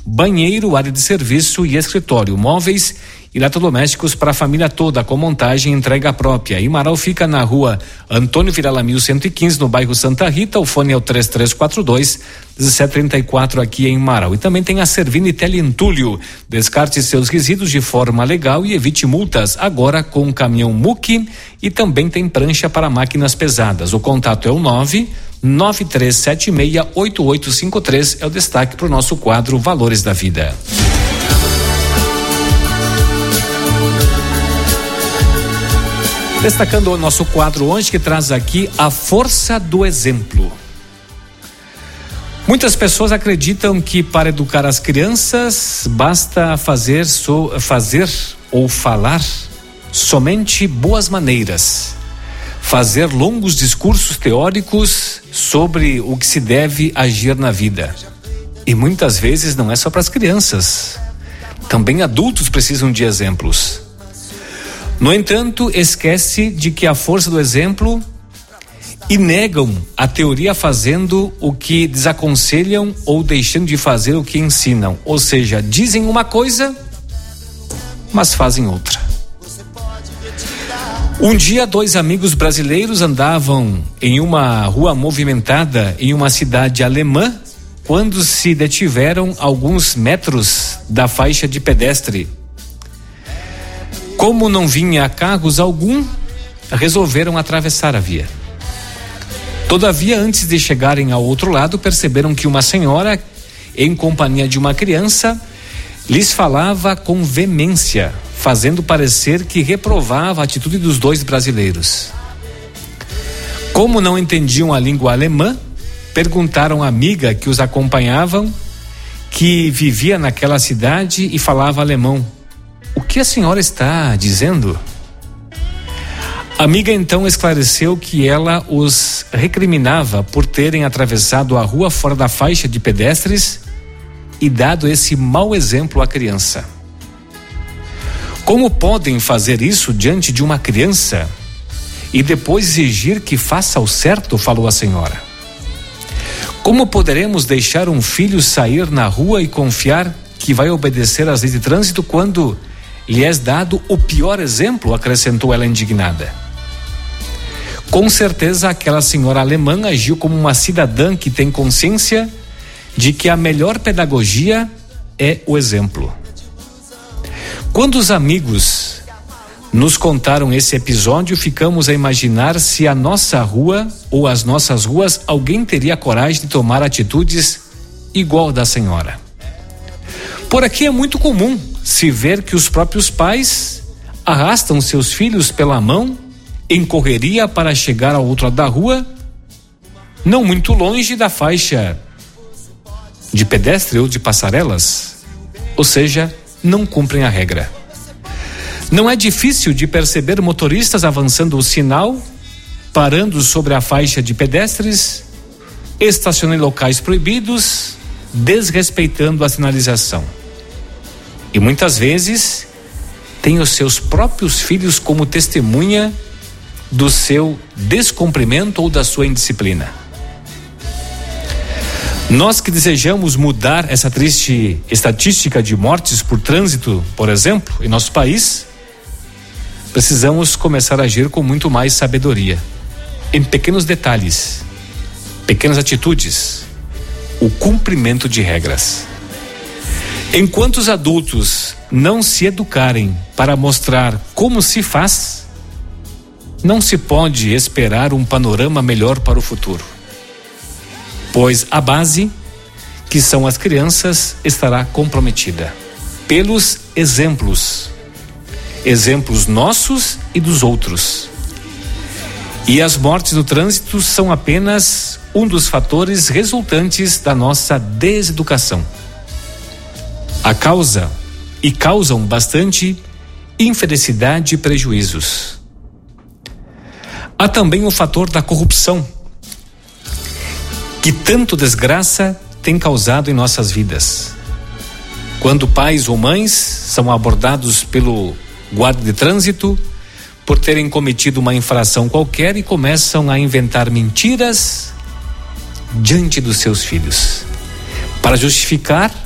banheiro, área de serviço e escritório, móveis e eletrodomésticos para a família toda, com montagem e entrega própria. Imarau fica na rua Antônio Virala 1115, no bairro Santa Rita. O fone é o 3342-1734 aqui em Imarau. E também tem a Servini Teleentulho. Descarte seus resíduos de forma legal e evite multas, agora com caminhão Muki, e também tem prancha para máquinas pesadas. O contato é o 993768853, é o destaque para o nosso quadro Valores da Vida. Destacando o nosso quadro hoje, que traz aqui a força do exemplo. Muitas pessoas acreditam que para educar as crianças basta fazer ou falar somente boas maneiras, fazer longos discursos teóricos sobre o que se deve agir na vida. E muitas vezes não é só para as crianças, também adultos precisam de exemplos. No entanto, esquece de que a força do exemplo e negam a teoria fazendo o que desaconselham ou deixando de fazer o que ensinam. Ou seja, dizem uma coisa, mas fazem outra. Um dia, 2 amigos brasileiros andavam em uma rua movimentada em uma cidade alemã quando se detiveram a alguns metros da faixa de pedestre. Como não vinha carros algum, resolveram atravessar a via. Todavia, antes de chegarem ao outro lado, perceberam que uma senhora, em companhia de uma criança, lhes falava com veemência, fazendo parecer que reprovava a atitude dos 2 brasileiros. Como não entendiam a língua alemã, perguntaram à amiga que os acompanhavam, que vivia naquela cidade e falava alemão: "O que a senhora está dizendo?" A amiga então esclareceu que ela os recriminava por terem atravessado a rua fora da faixa de pedestres e dado esse mau exemplo à criança. Como podem fazer isso diante de uma criança e depois exigir que faça o certo? Falou a senhora. Como poderemos deixar um filho sair na rua e confiar que vai obedecer às leis de trânsito quando lhe és dado o pior exemplo? Acrescentou ela indignada. Com certeza aquela senhora alemã agiu como uma cidadã que tem consciência de que a melhor pedagogia é o exemplo. Quando os amigos nos contaram esse episódio, ficamos a imaginar se a nossa rua ou as nossas ruas alguém teria coragem de tomar atitudes igual da senhora. Por aqui é muito comum se ver que os próprios pais arrastam seus filhos pela mão em correria para chegar ao outro lado da rua, não muito longe da faixa de pedestre ou de passarelas, ou seja, não cumprem a regra. Não é difícil de perceber motoristas avançando o sinal, parando sobre a faixa de pedestres, estacionando em locais proibidos, desrespeitando a sinalização. E muitas vezes tem os seus próprios filhos como testemunha do seu descumprimento ou da sua indisciplina. Nós que desejamos mudar essa triste estatística de mortes por trânsito, por exemplo, em nosso país, precisamos começar a agir com muito mais sabedoria, em pequenos detalhes, pequenas atitudes, o cumprimento de regras. Enquanto os adultos não se educarem para mostrar como se faz, não se pode esperar um panorama melhor para o futuro, pois a base, que são as crianças, estará comprometida pelos exemplos nossos e dos outros. E as mortes no trânsito são apenas um dos fatores resultantes da nossa deseducação. Causam bastante infelicidade e prejuízos. Há também o fator da corrupção, que tanto desgraça tem causado em nossas vidas. Quando pais ou mães são abordados pelo guarda de trânsito por terem cometido uma infração qualquer e começam a inventar mentiras diante dos seus filhos para justificar